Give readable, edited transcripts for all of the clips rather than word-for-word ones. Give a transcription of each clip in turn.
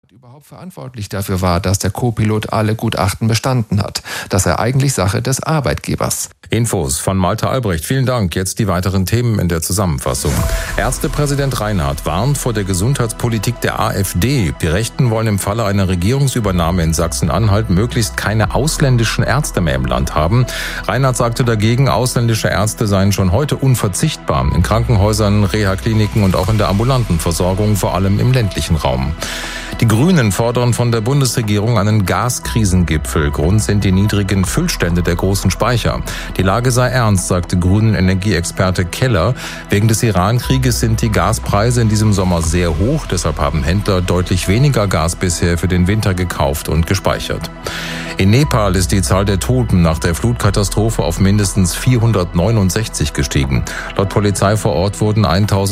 Überhaupt verantwortlich dafür war, dass der Co-Pilot alle Gutachten bestanden hat. Das sei eigentlich Sache des Arbeitgebers. Infos von Malte Albrecht. Vielen Dank. Jetzt die weiteren Themen in der Zusammenfassung. Ärztepräsident Reinhardt warnt vor der Gesundheitspolitik der AfD. Die Rechten wollen im Falle einer Regierungsübernahme in Sachsen-Anhalt möglichst keine ausländischen Ärzte mehr im Land haben. Reinhardt sagte dagegen, ausländische Ärzte seien schon heute unverzichtbar. In Krankenhäusern, Reha-Kliniken und auch in der ambulanten Versorgung, vor allem im ländlichen Raum. Die Grünen fordern von der Bundesregierung einen Gaskrisengipfel. Grund sind die niedrigen Füllstände der großen Speicher. Die Lage sei ernst, sagte Grünen Energieexperte Keller. Wegen des Iran-Krieges sind die Gaspreise in diesem Sommer sehr hoch. Deshalb haben Händler deutlich weniger Gas bisher für den Winter gekauft und gespeichert. In Nepal ist die Zahl der Toten nach der Flutkatastrophe auf mindestens 469 gestiegen. Laut Polizei vor Ort wurden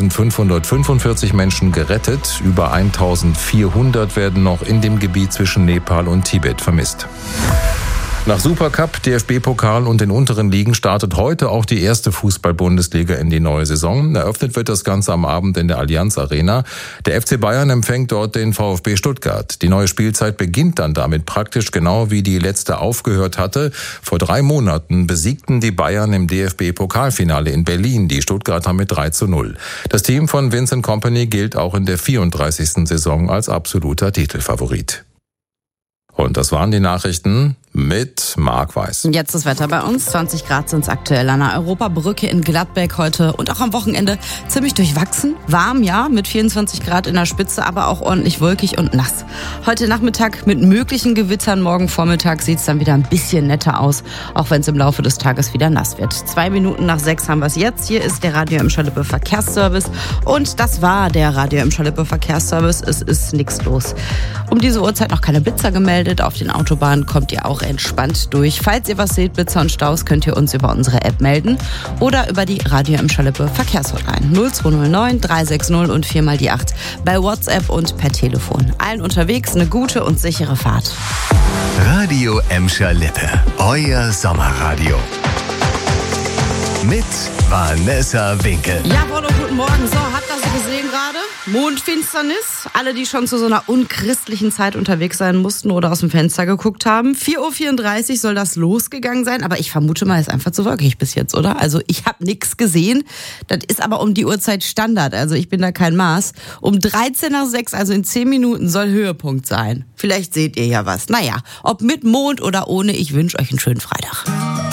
1545 Menschen gerettet. Über 1400 werden noch in dem Gebiet zwischen Nepal und Tibet vermisst. Nach Supercup, DFB-Pokal und den unteren Ligen startet heute auch die erste Fußball-Bundesliga in die neue Saison. Eröffnet wird das Ganze am Abend in der Allianz Arena. Der FC Bayern empfängt dort den VfB Stuttgart. Die neue Spielzeit beginnt dann damit praktisch genau wie die letzte aufgehört hatte. Vor 3 Monaten besiegten die Bayern im DFB-Pokalfinale in Berlin die Stuttgarter mit 3:0. Das Team von Vincent Kompany gilt auch in der 34. Saison als absoluter Titelfavorit. Und das waren die Nachrichten mit Marc Weiß. Jetzt das Wetter bei uns. 20 Grad sind es aktuell an der Europabrücke in Gladbeck heute und auch am Wochenende ziemlich durchwachsen. Warm, ja, mit 24 Grad in der Spitze, aber auch ordentlich wolkig und nass. Heute Nachmittag mit möglichen Gewittern. Morgen Vormittag sieht es dann wieder ein bisschen netter aus, auch wenn es im Laufe des Tages wieder nass wird. 2 Minuten nach 6 haben wir es jetzt. Hier ist der Radio Emscher Lippe Verkehrsservice. Und das war der Radio Emscher Lippe Verkehrsservice. Es ist nichts los. Um diese Uhrzeit noch keine Blitzer gemeldet. Auf den Autobahnen kommt ihr auch entspannt durch. Falls ihr was seht, Blitzer und Staus, könnt ihr uns über unsere App melden oder über die Radio Emscher Lippe Verkehrshotline 0209 360 und 4 die 8 bei WhatsApp und per Telefon. Allen unterwegs eine gute und sichere Fahrt. Radio Emscher Lippe, euer Sommerradio. Mit Vanessa Winkel. Jawohl und guten Morgen. So, habt ihr sie gesehen gerade? Mondfinsternis. Alle, die schon zu so einer unchristlichen Zeit unterwegs sein mussten oder aus dem Fenster geguckt haben. 4:34 Uhr soll das losgegangen sein. Aber ich vermute mal, ist einfach zu wolkig bis jetzt, oder? Also ich habe nichts gesehen. Das ist aber um die Uhrzeit Standard. Also ich bin da kein Maß. Um 6:13, also in 10 Minuten, soll Höhepunkt sein. Vielleicht seht ihr ja was. Naja, ob mit Mond oder ohne, ich wünsche euch einen schönen Freitag.